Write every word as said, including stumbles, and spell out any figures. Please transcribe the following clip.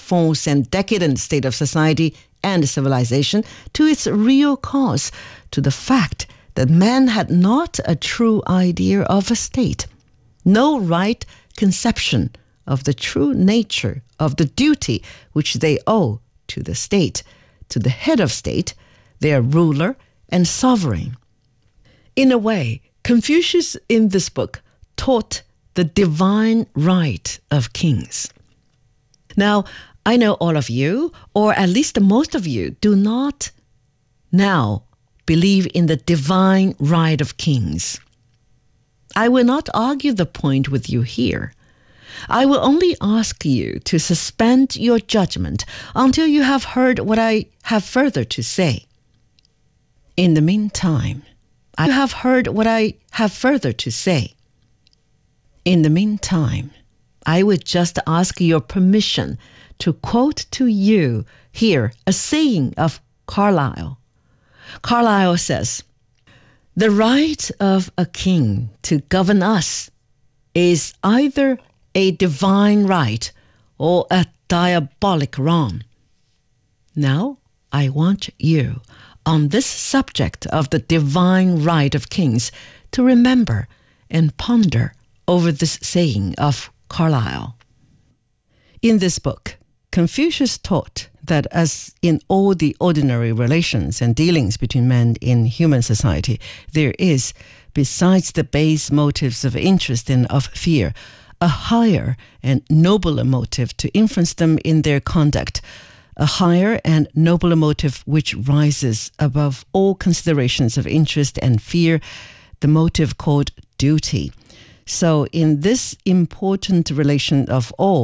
false and decadent state of society and civilization to its real cause, to the fact that man had not a true idea of a state, no right conception of the true nature of the duty which they owe to the state, to the head of state, their ruler and sovereign. In a way, Confucius in this book taught the divine right of kings. Now, I know all of you, or at least most of you, do not now believe in the divine right of kings. I will not argue the point with you here. I will only ask you to suspend your judgment until you have heard what I have further to say. In the meantime, I have heard what I have further to say. In the meantime, I would just ask your permission to quote to you here a saying of Carlyle. Carlyle says, "The right of a king to govern us is either a divine right or a diabolic wrong." Now, I want you, on this subject of the divine right of kings, to remember and ponder over this saying of Carlyle. In this book, Confucius taught that as in all the ordinary relations and dealings between men in human society, there is, besides the base motives of interest and of fear, a higher and nobler motive to influence them in their conduct, a higher and nobler motive which rises above all considerations of interest and fear, the motive called duty. So in this important relation of all,